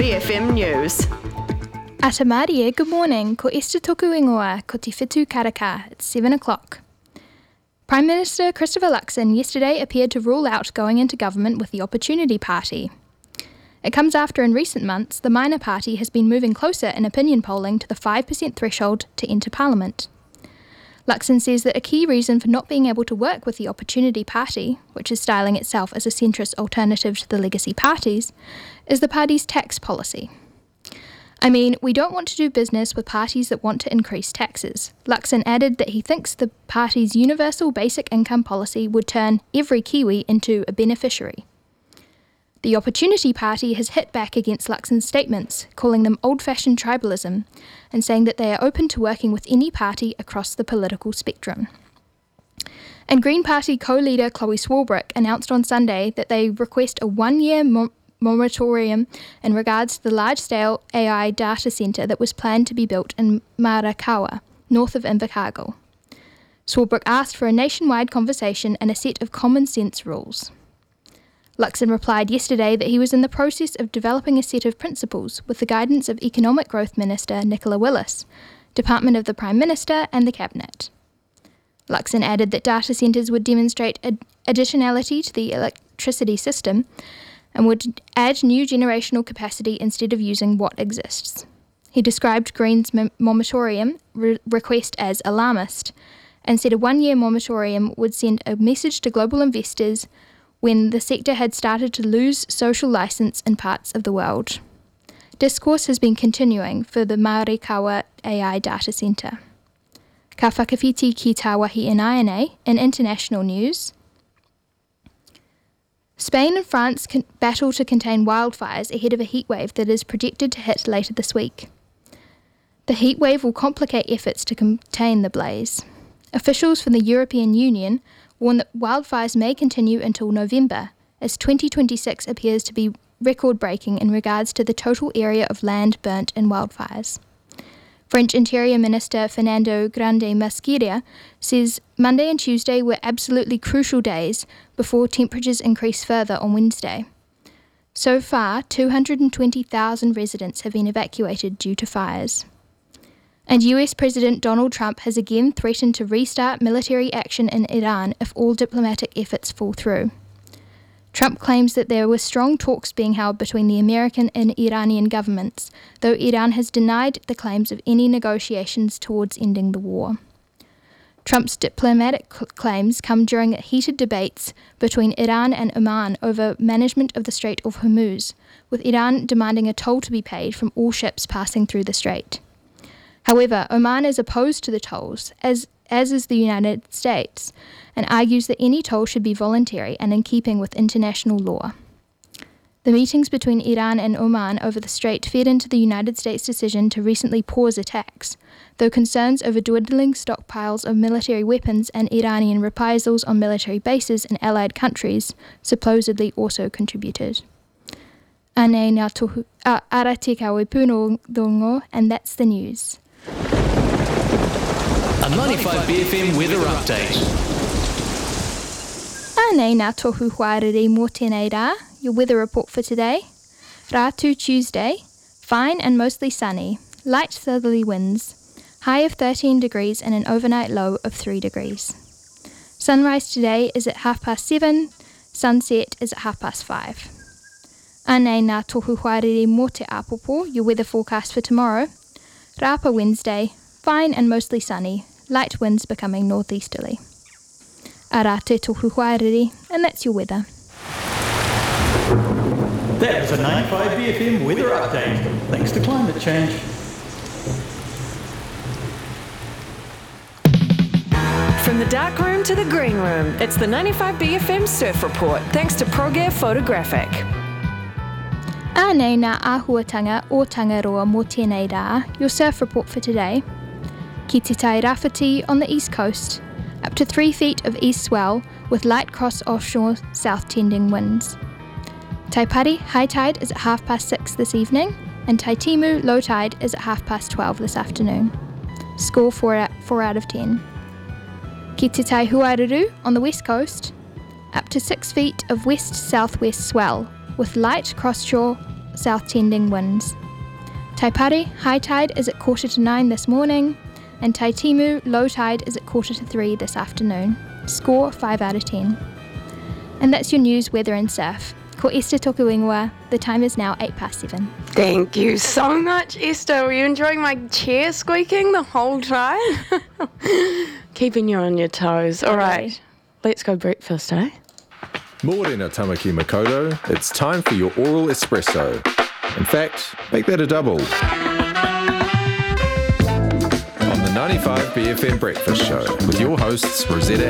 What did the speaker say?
BFM News. Atamarie, good morning. Ko Esther toku ingoa, ko te whitu karaka. It's 7 o'clock. Prime Minister Christopher Luxon yesterday appeared to rule out going into government with the Opportunity Party. It comes after in recent months the minor party has been moving closer in opinion polling to the 5% threshold to enter Parliament. Luxon says that a key reason for not being able to work with the Opportunity Party, which is styling itself as a centrist alternative to the legacy parties, is the party's tax policy. I mean, we don't want to do business with parties that want to increase taxes. Luxon added that he thinks the party's universal basic income policy would turn every Kiwi into a beneficiary. The Opportunity Party has hit back against Luxon's statements, calling them old-fashioned tribalism, and saying that they are open to working with any party across the political spectrum. And Green Party co-leader Chloe Swarbrick announced on Sunday that they request a one-year moratorium in regards to the large-scale AI data centre that was planned to be built in Marakawa, north of Invercargill. Swarbrick asked for a nationwide conversation and a set of common-sense rules. Luxon replied yesterday that he was in the process of developing a set of principles with the guidance of Economic Growth Minister Nicola Willis, Department of the Prime Minister and the Cabinet. Luxon added that data centres would demonstrate additionality to the electricity system and would add new generational capacity instead of using what exists. He described Green's moratorium request as alarmist and said a one-year moratorium would send a message to global investors when the sector had started to lose social licence in parts of the world. Discourse has been continuing for the Marikawa AI data centre. Ka whakawhiti ki tā wahi ināianei in international news. Spain and France battle to contain wildfires ahead of a heatwave that is projected to hit later this week. The heatwave will complicate efforts to contain the blaze. Officials from the European Union warn that wildfires may continue until November, as 2026 appears to be record-breaking in regards to the total area of land burnt in wildfires. French Interior Minister Fernando Grande Masqueira says Monday and Tuesday were absolutely crucial days before temperatures increase further on Wednesday. So far, 220,000 residents have been evacuated due to fires. And US President Donald Trump has again threatened to restart military action in Iran if all diplomatic efforts fall through. Trump claims that there were strong talks being held between the American and Iranian governments, though Iran has denied the claims of any negotiations towards ending the war. Trump's diplomatic claims come during heated debates between Iran and Oman over management of the Strait of Hormuz, with Iran demanding a toll to be paid from all ships passing through the strait. However, Oman is opposed to the tolls, as is the United States, and argues that any toll should be voluntary and in keeping with international law. The meetings between Iran and Oman over the strait fed into the United States' decision to recently pause attacks, though concerns over dwindling stockpiles of military weapons and Iranian reprisals on military bases in allied countries supposedly also contributed. Ane ngā tohu ara te kawe puno dongo, and that's the news. A 95 BFM weather update. Ane ngā tohu whārere mō tēnei rā, your weather report for today. Rātu Tuesday, fine and mostly sunny, light southerly winds, high of 13 degrees and an overnight low of 3 degrees. Sunrise today is at 7:30, sunset is at 5:30. Ane ngā tohu whārere mō te apopo, your weather forecast for tomorrow. Rāpa Wednesday, fine and mostly sunny, light winds becoming northeasterly. Ara te tohu whārere, and that's your weather. That was a 95 BFM weather update, thanks to climate change. From the dark room to the green room, it's the 95 BFM Surf Report, thanks to ProGear Photographic. Ānei ngā āhuatanga o Tangaroa mō tēnei rā, your surf report for today. Ki te tai Rāwhiti on the east coast, up to 3 feet of east swell with light cross offshore south tending winds. Taipari high tide is at 6:30 this evening, and Taitimu low tide is at 12:30 this afternoon. Score 4 out of 10. Ki te tai Huaruru on the west coast, up to 6 feet of west-southwest swell with light cross-shore south tending winds. Taipare, high tide is at 8:45 this morning, and Taitimu, low tide is at 2:45 this afternoon. Score 5 out of 10. And that's your news, weather and surf. Ko Esther toku ingoa. The time is now 7:08. Thank you so much, Esther. Were you enjoying my chair squeaking the whole time? Keeping you on your toes. All right, let's go breakfast, eh? Morena Tamaki Makoto, it's time for your oral espresso. In fact, make that a double. On the 95 BFM Breakfast Show with your hosts Rosetta